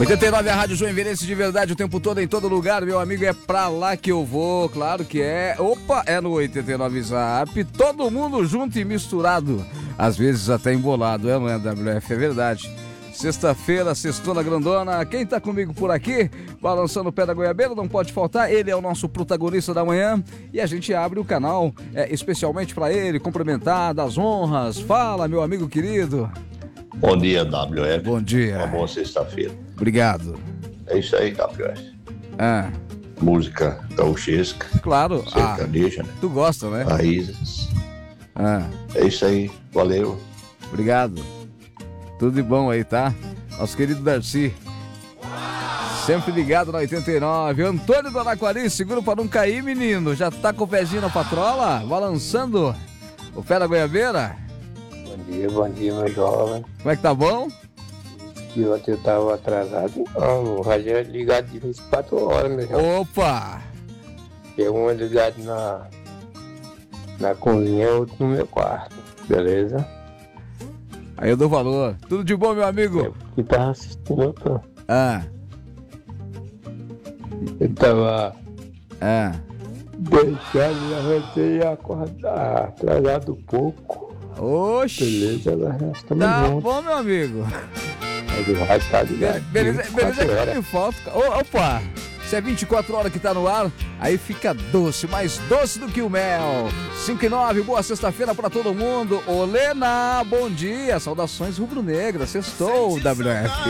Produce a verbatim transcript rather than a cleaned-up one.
oitenta e nove, a Rádio Joinvilense de verdade o tempo todo, em todo lugar, meu amigo, é pra lá que eu vou, claro que é. Opa, é no oitenta e nove Zap, todo mundo junto e misturado, às vezes até embolado, é, não é, W F? É verdade. Sexta-feira, sextona grandona, quem tá comigo por aqui, balançando o pé da goiabeira, não pode faltar, ele é o nosso protagonista da manhã e a gente abre o canal é, especialmente pra ele, cumprimentar, das honras. Fala, meu amigo querido. Bom dia, W F. Bom dia. Uma boa sexta-feira. Obrigado. É isso aí, W F. Ah. Música gauchesca. Claro. Sertaneja, ah, né? Tu gosta, né? Raízes. Ah. É isso aí. Valeu. Obrigado. Tudo de bom aí, tá? Nosso querido Darcy. Sempre ligado na oitenta e nove. Antônio do Araquari, seguro para não cair, menino. Já tá com o pezinho na patrola? Balançando o pé da goiabeira? Bom dia, bom dia, meu jovem. Como é que tá bom? E ontem eu tava atrasado. Não, o rádio é ligado de vinte e quatro horas, meu jovem. Opa! Tem uma ligado na, na cozinha e outro no meu quarto, beleza? Aí eu dou valor. Tudo de bom, meu amigo? E tava assistindo, eu tô. Ah. Eu tava... Ah. Deixando, levantei e acordar, atrasado um pouco. Oxi. Beleza, ela já estamos Tá juntos. bom, meu amigo. Mas o rádio tá ligado. Beleza, beleza que não me falta. Ô, opa! Se é vinte e quatro horas que tá no ar, aí fica doce, mais doce do que o mel. cinco e nove, boa sexta-feira pra todo mundo. Olena, bom dia, saudações rubro-negras, sextou, W F.